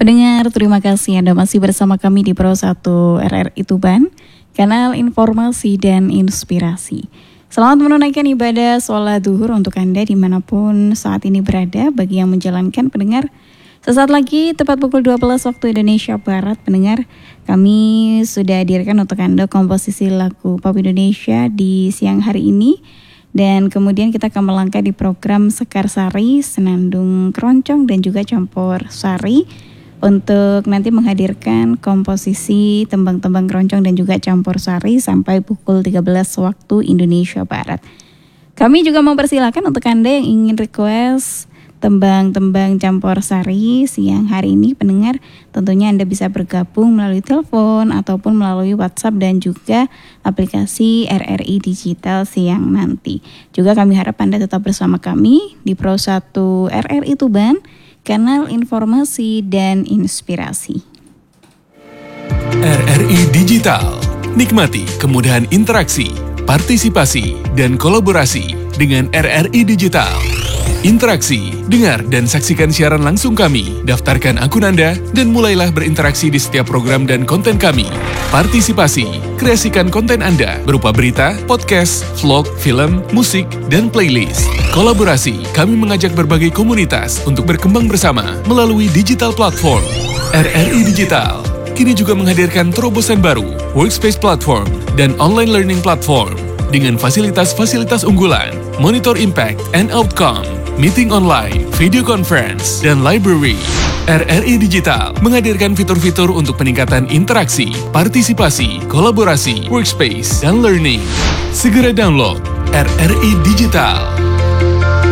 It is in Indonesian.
Pendengar, terima kasih Anda masih bersama kami di Pro 1 RRI Tuban, kanal informasi dan inspirasi. Selamat menunaikan ibadah sholat duhur untuk Anda dimanapun saat ini berada. Bagi yang menjalankan pendengar, sesaat lagi tepat pukul 12 waktu Indonesia Barat, pendengar, kami sudah hadirkan untuk Anda komposisi lagu pop Indonesia di siang hari ini. Dan kemudian kita akan melangkah di program Sekar Sari, Senandung Keroncong dan juga Campur Sari, untuk nanti menghadirkan komposisi tembang-tembang keroncong dan juga campur sari sampai pukul 13 waktu Indonesia Barat. Kami juga mempersilakan untuk Anda yang ingin request tembang-tembang campur sari siang hari ini, pendengar, tentunya Anda bisa bergabung melalui telepon ataupun melalui WhatsApp dan juga aplikasi RRI Digital siang nanti. Juga kami harap Anda tetap bersama kami di Pro 1 RRI Tuban, kanal informasi dan inspirasi. RRI Digital. Nikmati kemudahan interaksi, partisipasi, dan kolaborasi dengan RRI Digital. Interaksi, dengar dan saksikan siaran langsung kami, daftarkan akun Anda, dan mulailah berinteraksi di setiap program dan konten kami. Partisipasi, kreasikan konten Anda berupa berita, podcast, vlog, film, musik, dan playlist. Kolaborasi, kami mengajak berbagai komunitas untuk berkembang bersama melalui digital platform. RRI Digital kini juga menghadirkan terobosan baru, workspace platform, dan online learning platform dengan fasilitas-fasilitas unggulan, monitor impact and outcome, meeting online, video conference, dan library. RRI Digital menghadirkan fitur-fitur untuk peningkatan interaksi, partisipasi, kolaborasi, workspace, dan learning. Segera download RRI Digital.